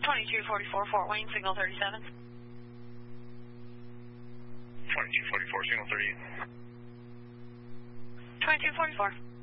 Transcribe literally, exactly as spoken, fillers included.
twenty-two forty-four, Fort Wayne, signal thirty-seven. twenty-two forty-four, signal thirty-eight. twenty-two forty-four.